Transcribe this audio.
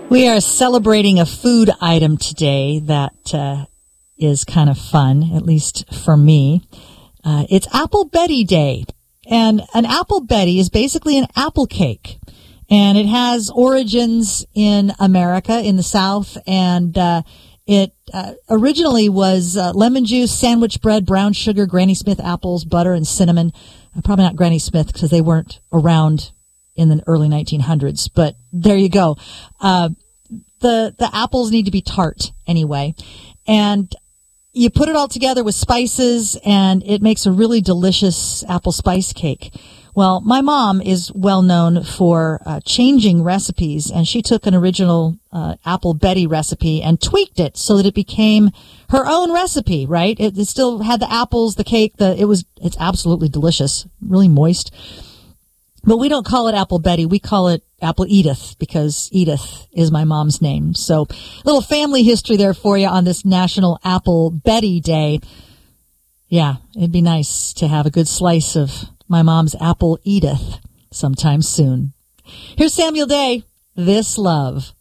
We are celebrating a food item today that is kind of fun, at least for me. It's Apple Betty Day. And an Apple Betty is basically an apple cake. And it has origins in America, in the South. And it originally was lemon juice, sandwich bread, brown sugar, Granny Smith apples, butter, and cinnamon. Probably not Granny Smith because they weren't around in the early 1900s, but there you go. The apples need to be tart anyway. And you put it all together with spices and it makes a really delicious apple spice cake. Well, my mom is well known for changing recipes, and she took an original Apple Betty recipe and tweaked it so that it became her own recipe, right? It still had the apples, the cake, it's absolutely delicious, really moist. But we don't call it Apple Betty. We call it Apple Edith because Edith is my mom's name. So a little family history there for you on this National Apple Betty Day. Yeah, it'd be nice to have a good slice of my mom's Apple Edith sometime soon. Here's Samuel Day, This Love.